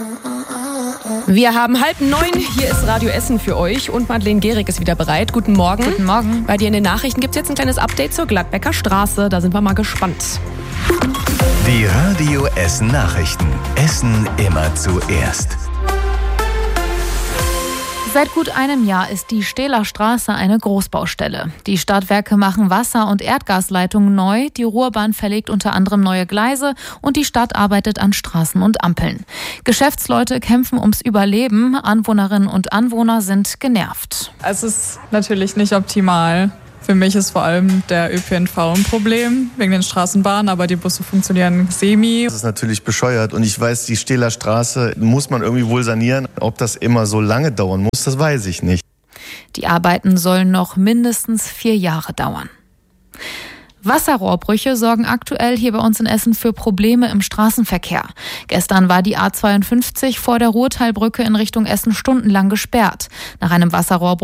Wir haben 8:30. Hier ist Radio Essen für euch und Madeleine Gehrig ist wieder bereit. Guten Morgen. Guten Morgen. Bei dir in den Nachrichten gibt es jetzt ein kleines Update zur Gladbecker Straße. Da sind wir mal gespannt. Die Radio Essen Nachrichten. Essen immer zuerst. Seit gut einem Jahr ist die Stähler Straße eine Großbaustelle. Die Stadtwerke machen Wasser- und Erdgasleitungen neu, die Ruhrbahn verlegt unter anderem neue Gleise und die Stadt arbeitet an Straßen und Ampeln. Geschäftsleute kämpfen ums Überleben, Anwohnerinnen und Anwohner sind genervt. Es ist natürlich nicht optimal. Für mich ist vor allem der ÖPNV ein Problem, wegen den Straßenbahnen, aber die Busse funktionieren semi. Das ist natürlich bescheuert und ich weiß, die Stähler Straße muss man irgendwie wohl sanieren. Ob das immer so lange dauern muss, das weiß ich nicht. Die Arbeiten sollen noch mindestens 4 Jahre dauern. Wasserrohrbrüche sorgen aktuell hier bei uns in Essen für Probleme im Straßenverkehr. Gestern war die A52 vor der Ruhrtalbrücke in Richtung Essen stundenlang gesperrt. Nach einem Wasserrohrbruch